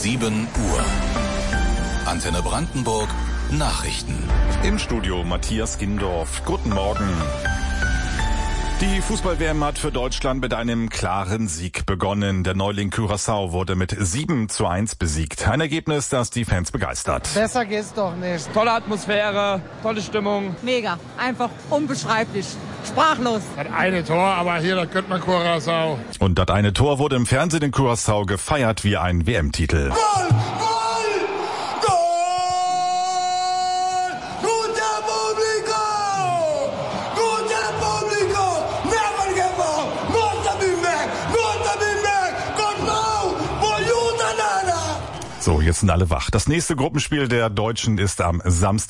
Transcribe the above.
7 Uhr. Antenne Brandenburg Nachrichten. Im Studio Matthias Gindorf. Guten Morgen. Die Fußball-WM hat für Deutschland mit einem klaren Sieg begonnen. Der Neuling Curaçao wurde mit 7:1 besiegt. Ein Ergebnis, das die Fans begeistert. Besser geht's doch nicht. Tolle Atmosphäre, tolle Stimmung. Mega, einfach unbeschreiblich. Sprachlos. Das eine Tor, aber hier, das könnte man Curaçao. Und das eine Tor wurde im Fernsehen in Curaçao gefeiert wie ein WM-Titel. Goal! Goal! Goal! Gute Publico! Gute Publico! Never give up! Not be back! Not be back! Good now! For you, Tanana! So, jetzt sind alle wach. Das nächste Gruppenspiel der Deutschen ist am Samstag.